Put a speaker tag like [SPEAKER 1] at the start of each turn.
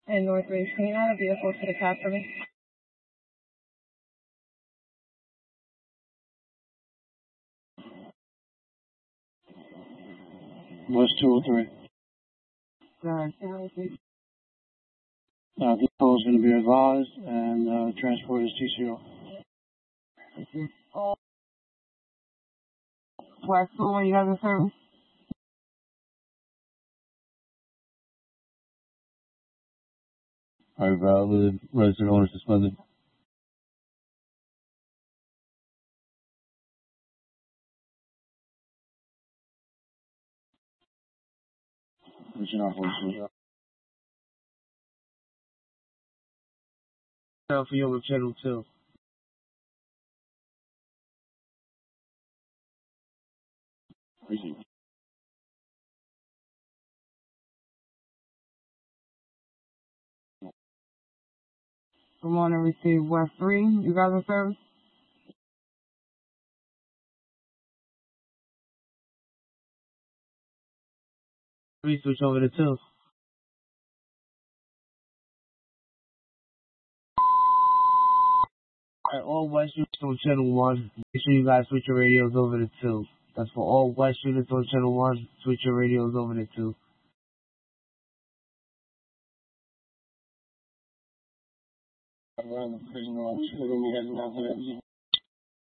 [SPEAKER 1] And Northridge, can you add a vehicle to the cab for me?
[SPEAKER 2] West 203. Vehicle is going to be advised, and transport is TCO.
[SPEAKER 1] West 2, you guys are service?
[SPEAKER 2] Are valid resident owners suspended. Reaching out for
[SPEAKER 3] For you on channel 2.
[SPEAKER 1] Good morning, receive West 3, you guys are service?
[SPEAKER 3] We switch over to 2. Alright, all West units on channel 1, make sure you guys switch your radios over to 2. That's for all West units on channel 1, switch your radios over to 2.
[SPEAKER 2] around the prison, I'm sure we had nothing.